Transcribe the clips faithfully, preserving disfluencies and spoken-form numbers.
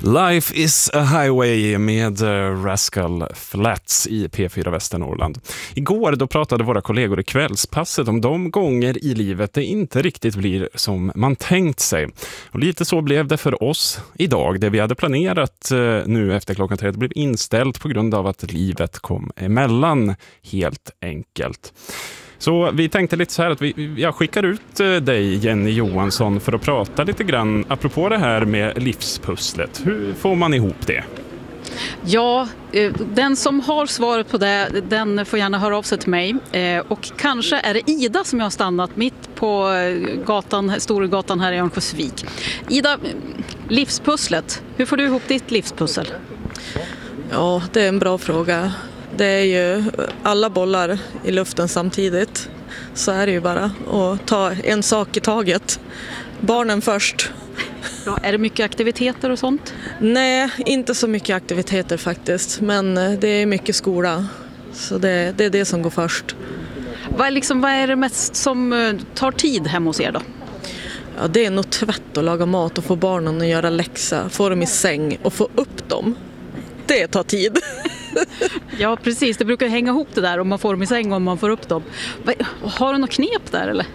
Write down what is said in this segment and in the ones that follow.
Life is a highway med Rascal Flatts i P fyra Västernorrland. Igår då pratade våra kollegor i Kvällspasset om de gånger i livet det inte riktigt blir som man tänkt sig. Och lite så blev det för oss idag. Det vi hade planerat nu efter klockan tre blev inställt på grund av att livet kom emellan, helt enkelt. Så vi tänkte lite så här att vi, jag skickar ut dig, Jenny Johansson, för att prata lite grann apropå det här med livspusslet. Hur får man ihop det? Ja, den som har svaret på det, den får gärna höra av sig till mig. Och kanske är det Ida som jag har stannat mitt på gatan, Storgatan här i Örnsköldsvik. Ida, livspusslet, hur får du ihop ditt livspussel? Ja, det är en bra fråga. Det är ju alla bollar i luften samtidigt. Så är det ju bara att ta en sak i taget. Barnen först. Ja, är det mycket aktiviteter och sånt? Nej, inte så mycket aktiviteter faktiskt. Men det är mycket skola. Så det, det är det som går först. Vad är, liksom, vad är det mest som tar tid hemma hos er då? Ja, det är nog tvätt och laga mat och få barnen att göra läxa. Få dem i säng och få upp dem. Det tar tid. Ja, precis. Det brukar hänga ihop det där om man får dem i säng och om man får upp dem. Har du något knep där eller?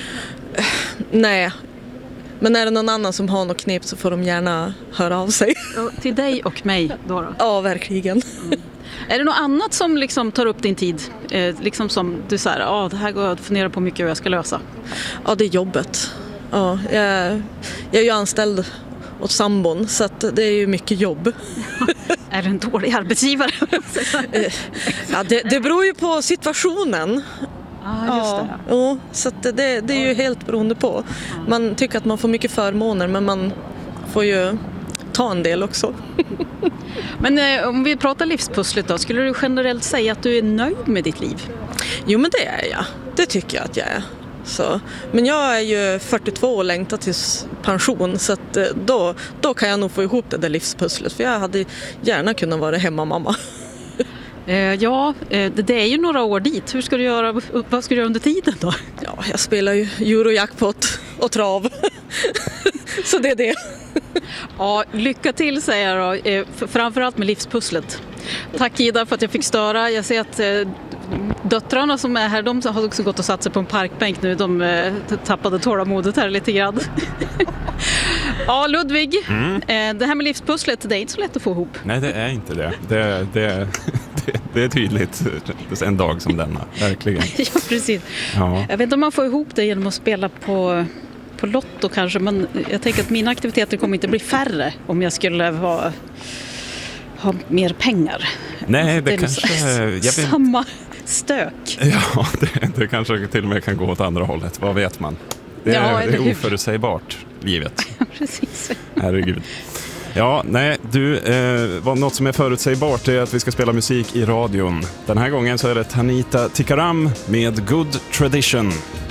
Nej. Men är det någon annan som har något knep så får de gärna höra av sig. Ja, till dig och mig då? då? Ja, verkligen. Mm. Är det något annat som liksom tar upp din tid? Eh, liksom som du säger, ja, det här går jag att fundera på mycket och jag ska lösa. Ja, det är jobbet. Ja, jag, jag är ju anställd åt sambon så att det är ju mycket jobb. Är du en dålig arbetsgivare? Ja, det, det beror ju på situationen. Ah, just det. Ja, ja, så att det, det är ju helt beroende på. Man tycker att man får mycket förmåner men man får ju ta en del också. Men eh, om vi pratar livspusslet då, skulle du generellt säga att du är nöjd med ditt liv? Jo, men det är jag. Det tycker jag att jag är. Så. Men jag är ju fyrtiotvå och längtar till pension så att då, då kan jag nog få ihop det där livspusslet för jag hade gärna kunnat vara hemmamamma. Eh, ja, eh, det, det är ju några år dit. Hur ska du göra, vad ska du göra under tiden då? Ja, jag spelar ju Eurojackpot och trav. Så det är det. Ja, lycka till säger jag då, eh, framförallt med livspusslet. Tack Ida för att jag fick störa. Jag ser att eh, döttrarna som är här, de har också gått och satt sig på en parkbänk nu. De eh, tappade tålamodet här lite grann. Ja, Ludvig, mm. eh, det här med livspusslet, det är inte så lätt att få ihop. Nej, det är inte det. Det, det, det, det är tydligt en dag som denna, verkligen. Ja, precis. Ja. Jag vet inte om man får ihop det genom att spela på... på Lotto kanske, men jag tänker att mina aktiviteter kommer inte bli färre om jag skulle ha, ha mer pengar. Nej, det, det kanske... Jag vet. Samma stök. Ja, det, det kanske till och med kan gå åt andra hållet. Vad vet man? Det är, ja, det är oförutsägbart, livet. Precis. Herregud. Ja, nej, du, eh, vad, något som är förutsägbart är att vi ska spela musik i radion. Den här gången så är det Tanita Tikaram med Good Tradition.